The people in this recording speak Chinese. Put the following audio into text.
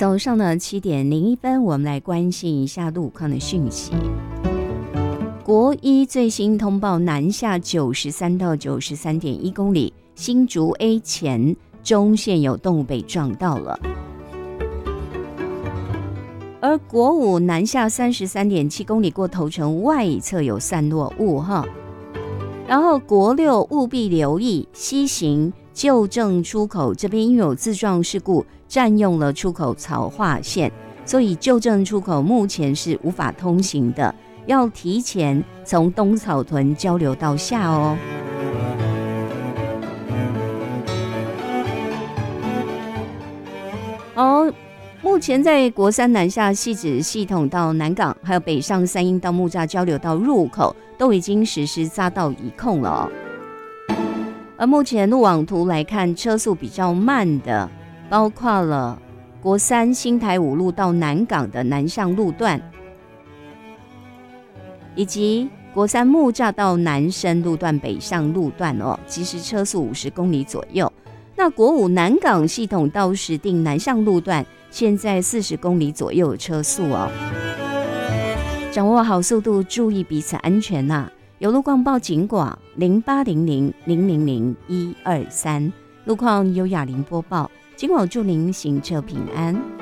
早上的7:01，我们来关心一下路况的讯息。国一最新通报，南下93到93.1公里，新竹 A 前中线有动物被撞到了。而国五南下33.7公里过头城外侧有散落物哈。然后国六务必留意西行旧正出口这边因为有自撞事故占用了出口槽化线，所以旧正出口目前是无法通行的，要提前从东草屯交流道下哦。目前在国三南下汐止系统到南港，还有北上三鶯到木栅交流道入口都已经实施匝道移控了哦。而目前路网图来看，车速比较慢的包括了国三新台五路到南港的南向路段，以及国三木栅到南深路段北上路段哦，其实车速50公里左右。那国五南港系统到石碇南向路段，现在40公里左右的车速哦。掌握好速度，注意彼此安全呐。有路况报警广0800000123，路况由雅玲播报，警广祝您行车平安。